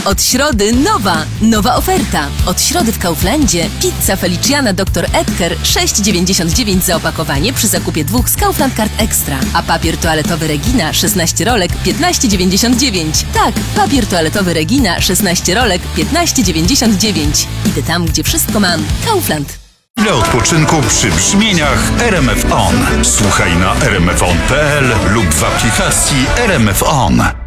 Od środy nowa oferta. Od środy w Kauflandzie pizza Feliciana Dr. Edgar 6,99 za opakowanie przy zakupie 2 z Kaufland Card Extra. A papier toaletowy Regina 16 rolek 15,99. Tak, papier toaletowy Regina 16 rolek 15,99. Idę tam, gdzie wszystko mam. Kaufland. Ile odpoczynku przy brzmieniach RMF On. Słuchaj na rmfon.pl lub w aplikacji RMF On.